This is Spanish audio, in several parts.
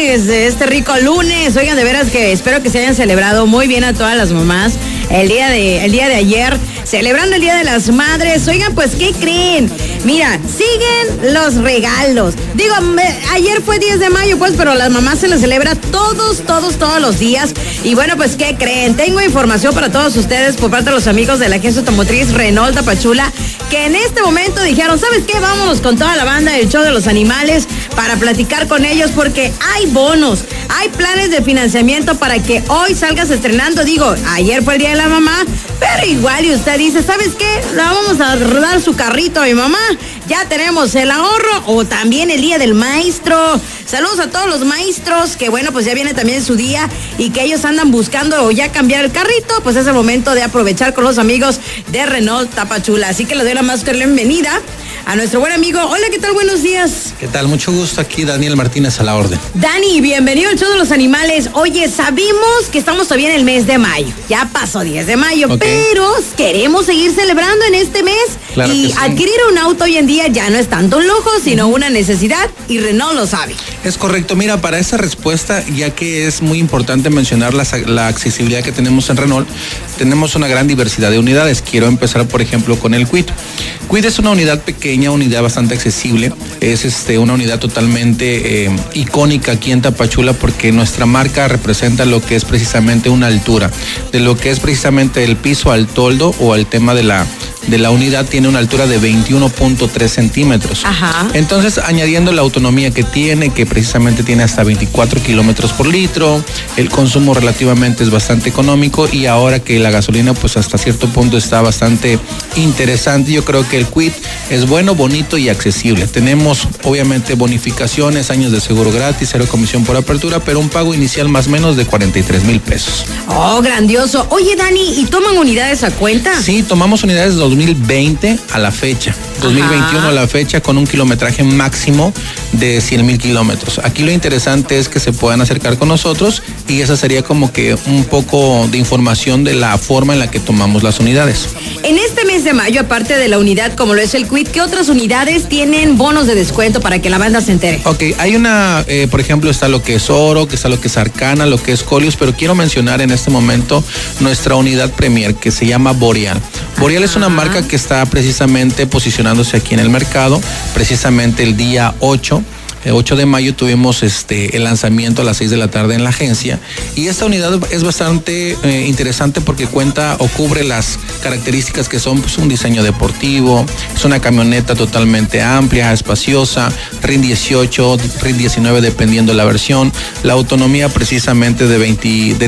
lunes, este rico lunes. Oigan, de veras que espero que se hayan celebrado muy bien a todas las mamás el día de ayer, celebrando el Día de las Madres. Oigan, pues, ¿qué creen? Mira, siguen los regalos. Digo, ayer fue 10 de mayo, pues, pero a las mamás se les celebra todos los días. Y bueno, pues, ¿qué creen? Tengo información para todos ustedes por parte de los amigos de la agencia automotriz Renault Tapachula, que en este momento dijeron, ¿sabes qué? Vámonos con toda la banda del Show de los Animales para platicar con ellos, porque hay bonos, hay planes de financiamiento para que hoy salgas estrenando. Digo, ayer fue el Día de la Mamá, pero igual y usted dice, ¿sabes qué? Le vamos a dar su carrito a mi mamá. Ya tenemos el ahorro, o también el Día del Maestro. Saludos a todos los maestros, que bueno, pues ya viene también su día y que ellos andan buscando o ya cambiar el carrito. Pues es el momento de aprovechar con los amigos de Renault Tapachula. Así que le doy la más cordial bienvenida a nuestro buen amigo. Hola, ¿qué tal? Buenos días. ¿Qué tal? Mucho gusto, aquí Daniel Martínez a la orden. Dani, bienvenido al Show de los Animales. Oye, sabemos que estamos todavía en el mes de mayo. Ya pasó 10 de mayo, pero queremos seguir celebrando en este mes. Claro, y adquirir un auto hoy en día ya no es tanto un lujo, sino una necesidad, y Renault lo sabe. Es correcto. Mira, para esa respuesta, ya que es muy importante mencionar la accesibilidad que tenemos en Renault, tenemos una gran diversidad de unidades. Quiero empezar, por ejemplo, con el Kwid. Kwid es una unidad pequeña, unidad bastante accesible. Es una unidad totalmente icónica aquí en Tapachula, porque nuestra marca representa lo que es precisamente una altura, de lo que es precisamente el piso al toldo o al tema de la unidad, tiene una altura de 21.3 centímetros. Ajá. Entonces, añadiendo la autonomía que tiene, que precisamente tiene hasta 24 kilómetros por litro, el consumo relativamente es bastante económico, y ahora que la gasolina pues hasta cierto punto está bastante interesante, yo creo que el Kwid es bueno, bonito y accesible. Tenemos obviamente bonificaciones, años de seguro gratis, 0 comisión por apertura, pero un pago inicial más o menos de 43,000 pesos. Oh, grandioso. Oye, Dani, ¿y toman unidades a cuenta? Sí, tomamos unidades de 2020 a la fecha, 2021 a la fecha, con un kilometraje máximo de 100,000 kilómetros. Aquí lo interesante es que se puedan acercar con nosotros, y esa sería como que un poco de información de la forma en la que tomamos las unidades. En este mes de mayo, aparte de la unidad como lo es el Kwid, ¿qué otras unidades tienen bonos de descuento para que la banda se entere? Ok, hay una, por ejemplo, está lo que es Oro, que está lo que es Arcana, lo que es Colius, pero quiero mencionar en este momento nuestra unidad Premier, que se llama Boreal. Boreal es una marca que está precisamente posicionándose aquí en el mercado. Precisamente el día 8 de mayo tuvimos el lanzamiento a las 6 de la tarde en la agencia, y esta unidad es bastante interesante porque cuenta o cubre las características que son, pues, un diseño deportivo, es una camioneta totalmente amplia, espaciosa, RIN 18, RIN 19 dependiendo la versión, la autonomía precisamente de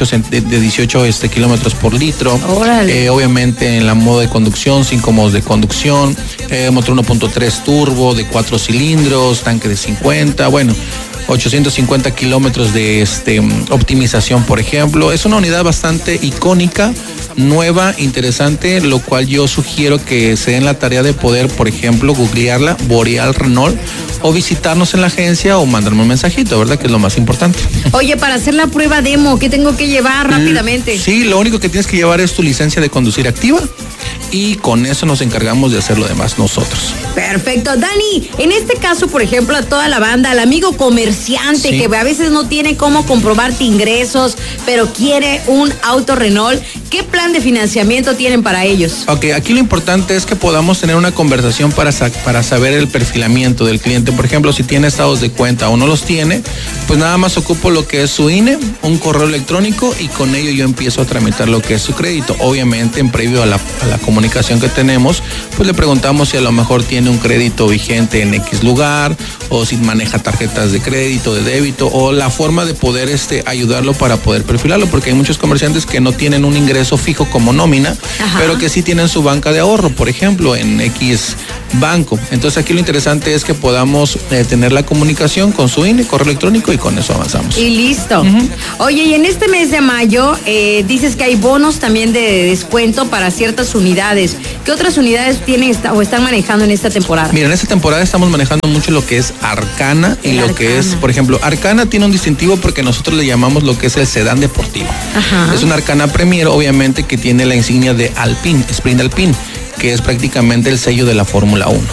18 kilómetros por litro. Obviamente en la modo de conducción, 5 modos de conducción, motor 1.3 turbo de 4 cilindros, tanque de 50, bueno, 850 kilómetros de optimización, por ejemplo. Es una unidad bastante icónica, nueva, interesante, lo cual yo sugiero que se den la tarea de poder, por ejemplo, googlearla, Boreal Renault, o visitarnos en la agencia o mandarme un mensajito, ¿verdad? Que es lo más importante. Oye, para hacer la prueba demo, ¿qué tengo que llevar rápidamente? Sí, lo único que tienes que llevar es tu licencia de conducir activa, y con eso nos encargamos de hacer lo demás nosotros. Perfecto. Dani, en este caso, por ejemplo, a toda la banda, al amigo comerciante que a veces no tiene cómo comprobarte ingresos, pero quiere un auto Renault, ¿qué plan de financiamiento tienen para ellos? Ok, aquí lo importante es que podamos tener una conversación para saber el perfilamiento del cliente. Por ejemplo, si tiene estados de cuenta o no los tiene, pues nada más ocupo lo que es su INE, un correo electrónico, y con ello yo empiezo a tramitar lo que es su crédito. Obviamente, en previo a la comunicación que tenemos, pues le preguntamos si a lo mejor tiene un crédito vigente en X lugar, o si maneja tarjetas de crédito, de débito, o la forma de poder ayudarlo para poder perfilarlo, porque hay muchos comerciantes que no tienen un ingreso fijo como nómina, pero que sí tienen su banca de ahorro, por ejemplo, en X banco. Entonces aquí lo interesante es que podamos tener la comunicación con su INE, correo electrónico, y con eso avanzamos. Y listo. Oye, y en este mes de mayo dices que hay bonos también de descuento para ciertas unidades. ¿Qué otras unidades tienen o están manejando en esta temporada? Mira, en esta temporada estamos manejando mucho lo que es Arcana, y lo que es, por ejemplo, Arcana tiene un distintivo porque nosotros le llamamos lo que es el sedán deportivo. Es una Arcana Premier, obviamente, que tiene la insignia de Alpine, Sprint Alpine, que es prácticamente el sello de la Fórmula 1.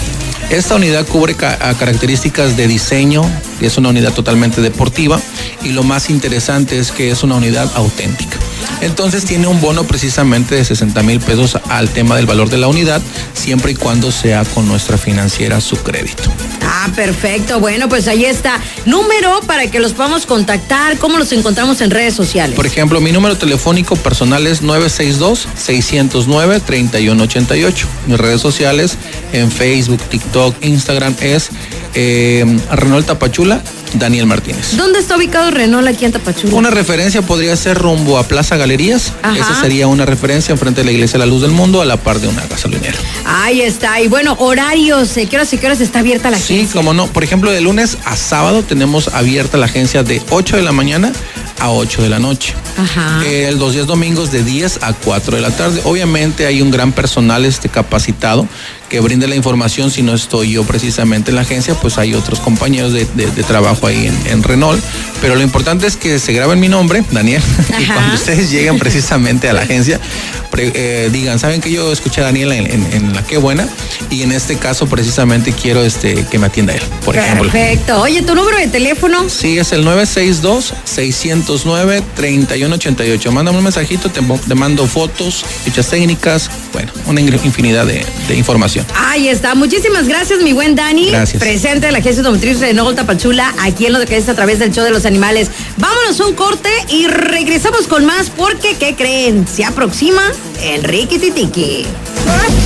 Esta unidad cubre características de diseño, es una unidad totalmente deportiva y lo más interesante es que es una unidad auténtica. Entonces tiene un bono precisamente de 60,000 pesos al tema del valor de la unidad, siempre y cuando sea con nuestra financiera su crédito. Ah, perfecto. Bueno, pues ahí está. Número para que los podamos contactar. ¿Cómo los encontramos en redes sociales? Por ejemplo, mi número telefónico personal es 962-609-3188. Mis redes sociales en Facebook, TikTok, Instagram es Renault Tapachula, Daniel Martínez. ¿Dónde está ubicado Renault aquí en Tapachula? Una referencia podría ser rumbo a Plaza Galerías. Ajá. Esa sería una referencia enfrente de la Iglesia de la Luz del Mundo, a la par de una gasolinera. Ahí está. Y bueno, horarios, ¿qué horas está abierta la agencia? Sí, como no. Por ejemplo, de lunes a sábado tenemos abierta la agencia de 8 de la mañana a 8 de la noche. Ajá. Los días domingos de 10 a 4 de la tarde. Obviamente hay un gran personal capacitado que brinda la información. Si no estoy yo precisamente en la agencia, pues hay otros compañeros de trabajo ahí en Renault. Pero lo importante es que se graben mi nombre, Daniel, y cuando ustedes lleguen precisamente a la agencia, digan, ¿saben que yo escuché a Daniel en La Qué Buena? Y en este caso precisamente quiero que me atienda él, por ejemplo. Perfecto. Oye, ¿tu número de teléfono? Sí, es el 962-609-3188. Mándame un mensajito, te mando fotos, fichas técnicas, bueno, una infinidad de información. Ahí está. Muchísimas gracias, mi buen Dani. Gracias. Presente de la agencia automotriz Renault Tapachula, aquí en Lo que es a través del show de los animales. Vámonos a un corte y regresamos con más porque, ¿qué creen? Se aproxima el Riquititiki.